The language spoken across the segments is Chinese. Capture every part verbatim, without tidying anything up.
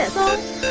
松。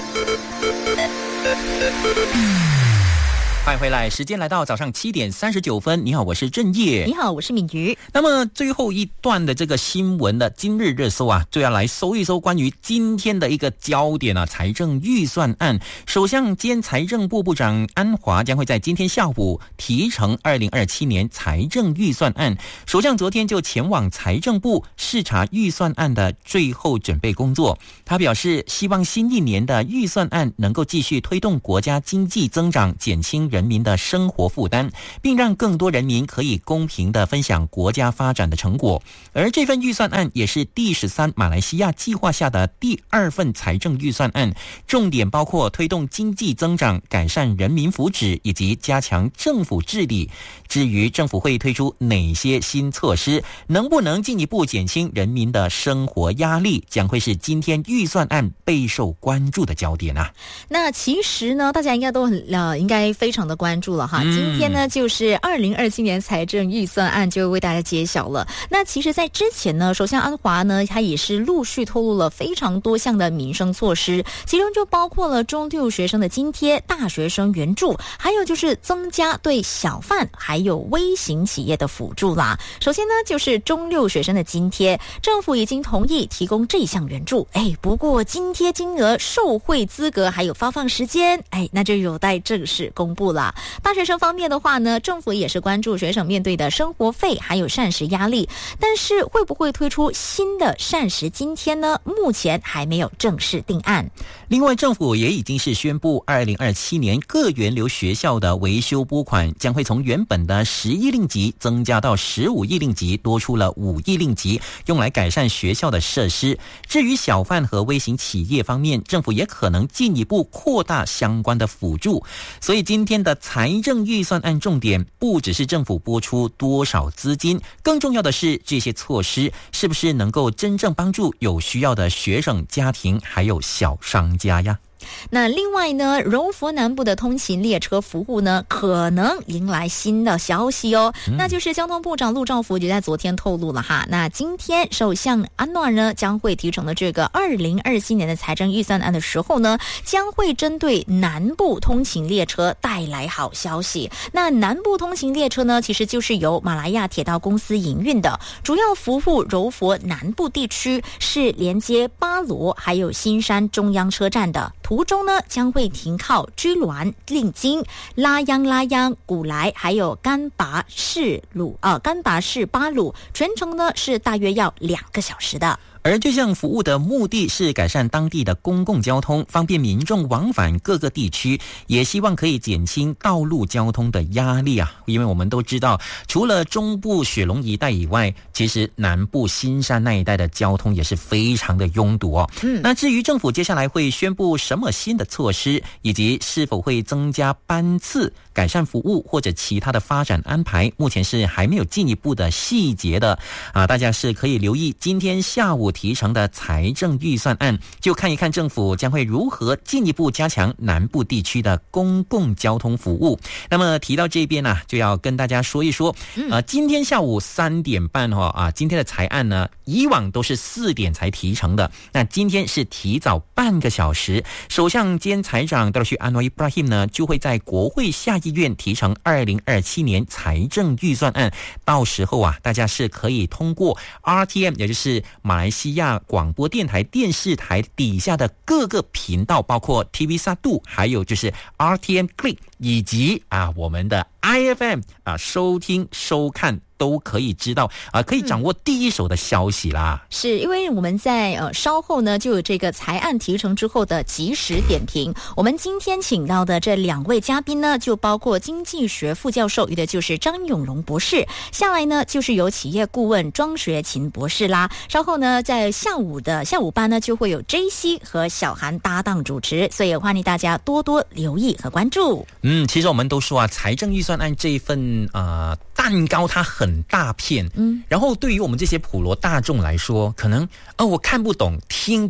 欢迎回来，时间来到早上七点三十九分。你好，我是郑业。 你好，我是敏瑜。 那么最后一段的这个新闻的今日热搜啊，就要来搜一搜关于今天的一个焦点啊，财政预算案。首相兼财政部部长安华将会在今天下午提呈二零二七年财政预算案。首相昨天就前往财政部视察预算案的最后准备工作。他表示，希望新一年的预算案能够继续推动国家经济增长，减轻人民的生活负担，并让更多人民可以公平地分享国家发展的成果。而这份预算案也是第十三马来西亚计划下的第二份财政预算案，重点包括推动经济增长、改善人民福祉以及加强政府治理。至于政府会推出哪些新措施，能不能进一步减轻人民的生活压力，将会是今天预算案备受关注的焦点啊。 那其实呢，大家应该都很呃，应该非常的关注了哈。 嗯、 今天呢，就是二零二七年财政预算案就为大家揭晓了。那其实，在之前呢，首相安华呢，他也是陆续透露了非常多项的民生措施，其中就包括了中六学生的津贴、大学生援助，还有就是增加对小贩还有微型企业的辅助啦。首先呢，就是中六学生的津贴，政府已经同意提供这项援助。哎，不过津贴金额、受惠资格还有发放时间，哎，那就有待正式公布啦。大学生方面的话呢，政府也是关注学生面对的生活费还有膳食压力，但是会不会推出新的膳食津贴呢？目前还没有正式定案。 另外，政府也已经是宣布，二零二七年各源流学校的维修拨款将会从原本的十亿令吉增加到十五亿令吉，多出了五亿令吉，用来改善学校的设施。至于小贩和微型企业方面，政府也可能进一步扩大相关的辅助。所以今天的财政预算案重点不只是政府拨出多少资金，更重要的是这些措施是不是能够真正帮助有需要的学生家庭还有小商家呀。 那另外呢，柔佛南部的通勤列车服务呢，可能迎来新的消息哦。嗯、那就是交通部长陆兆福也在昨天透露了哈。那今天首相安华呢将会提呈的这个二零二七年的财政预算案的时候呢，将会针对南部通勤列车带来好消息。那南部通勤列车呢，其实就是由马来亚铁道公司营运的，主要服务柔佛南部地区，是连接巴罗还有新山中央车站的。途中呢将会停靠居銮、令金、拉央、拉央、古来，还有干拔市鲁呃干拔市巴鲁，全程呢是大约要两个小时的。 而这项服务的目的是改善当地的公共交通，方便民众往返各个地区，也希望可以减轻道路交通的压力啊。因为我们都知道，除了中部雪隆一带以外，其实南部新山那一带的交通也是非常的拥堵哦。嗯，那至于政府接下来会宣布什么新的措施，以及是否会增加班次、改善服务或者其他的发展安排，目前是还没有进一步的细节的啊。大家是可以留意今天下午提呈的财政预算案，就看一看政府将会如何进一步加强南部地区的公共交通服务。那么提到这边呢、啊，就要跟大家说一说，呃，今天下午三点半哈啊，今天的财案呢，以往都是四点才提呈的，那今天是提早半个小时。首相兼财长达鲁安诺伊布拉希呢，就会在国会下议院提呈二零二七年财政预算案。到时候啊，大家是可以通过 R T M， 也就是马来西亚广播电台电视台底下的各个频道，包括 T V 三度，还有就是 R T M Click， 以及啊我们的 I F M 啊收听收看。都可以知道啊、呃，可以掌握第一手的消息啦。 嗯、是因为我们在呃稍后呢就有这个财案提呈之后的即时点评。我们今天请到的这两位嘉宾呢，就包括经济学副教授，也的就是张永龙博士，下来呢就是由企业顾问庄学勤博士啦。稍后呢在下午的下午班呢就会有 J C 和小韩搭档主持，所以欢迎大家多多留意和关注。 嗯，其实我们都说啊，财政预算案这一份呃蛋糕它很很大片，嗯，然后对于我们这些普罗大众来说，可能呃我看不懂、听不懂，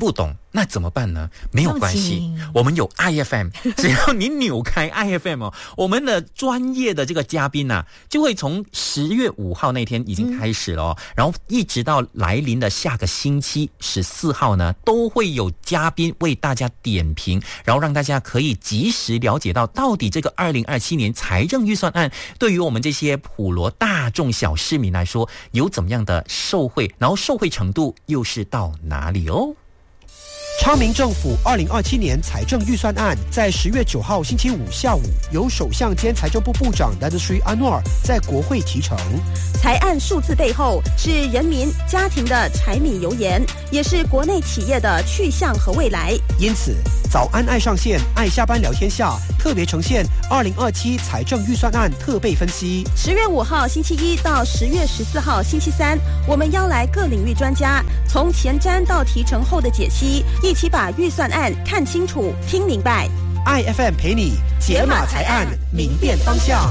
那怎么办呢？没有关系，我们有 I F M， 只要你扭开 I F M 哦，我们的专业的这个嘉宾啊，就会从十月五号那天已经开始了哦，嗯、然后一直到来临的下个星期十四号呢，都会有嘉宾为大家点评，然后让大家可以及时了解到到底这个二零二七年财政预算案对于我们这些普罗大众小市民来说有怎么样的受惠，然后受惠程度又是到哪里哦。 昌明政府二零二七年财政预算案在十月九号星期五下午，由首相兼财政部部长 Datuk Seri Anwar 在国会提呈。 财案数字背后是人民家庭的柴米油盐，也是国内企业的去向和未来。 因此，早安爱上线爱下班聊天下特别呈现二零二七财政预算案特备分析。 十月五号星期一到十月十四号星期三，我们邀来各领域专家，从前瞻到提呈后的解析，一起把预算案看清楚、听明白。 I F M 陪你解码财案，明辨方向。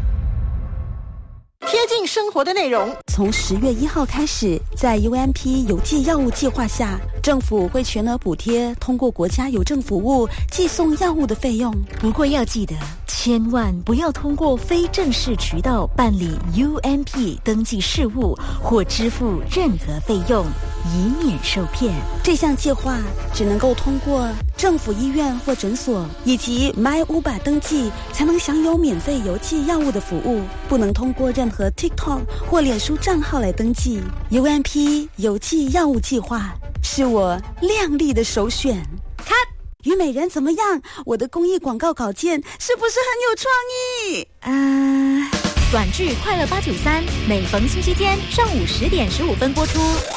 贴近生活的内容。 从十月一号开始，在 U M P 邮寄药物计划下，政府会全额补贴通过国家邮政服务寄送药物的费用。 不过要记得，千万不要通过非正式渠道办理 U M P 登记事务或支付任何费用，以免受骗。 这项计划只能够通过政府医院或诊所以及 MyUba 登记，才能享有免费邮寄药物的服务，不能通过任何 TikTok 或脸书账号来登记。 U M P 邮寄药物计划是我亮丽的首选。看虞美人怎么样？我的公益广告稿件是不是很有创意？ 啊、呃，短剧快乐八九三每逢星期天上午十点十五分播出。